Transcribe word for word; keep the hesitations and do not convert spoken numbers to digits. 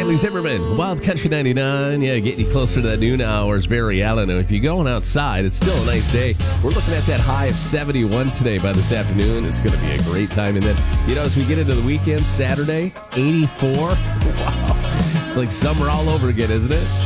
Riley Zimmerman, Wild Country ninety-nine. Yeah, getting you closer to that noon hours. Barry Allen. If you're going outside, it's still a nice day. We're looking at that high of seventy-one today by this afternoon. It's going to be a great time. And then, you know, as we get into the weekend, Saturday, eighty-four. Wow. It's like summer all over again, isn't it?